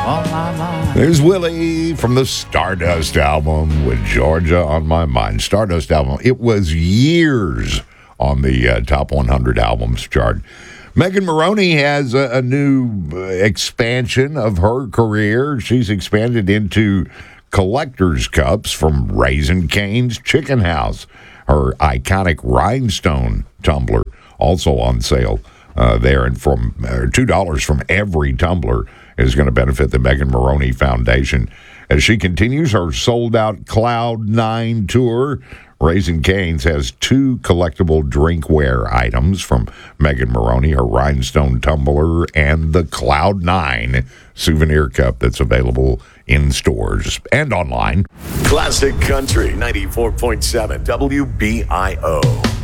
on my mind. There's Willie from the Stardust album with Georgia on My Mind. Stardust album. It was years on the top 100 albums chart. Megan Maroney has a new expansion of her career. She's expanded into collector's cups from Raising Cane's Chicken House. Her iconic rhinestone tumbler also on sale there, and from $2 from every tumbler is going to benefit the Megan Maroney Foundation as she continues her sold-out Cloud 9 tour. Raising Cane's has 2 collectible drinkware items from Megan Maroney, her rhinestone tumbler and the Cloud 9 souvenir cup that's available in stores and online. Classic Country 94.7 WBIO.